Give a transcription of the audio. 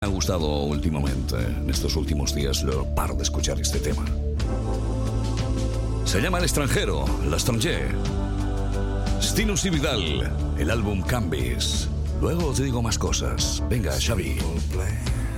Me ha gustado últimamente, en estos últimos días, no paro de escuchar este tema. Se llama El Extranjero, L'Étranger. Stinus y Vidal, el álbum Cambis. Luego te digo más cosas. Venga, Xavi.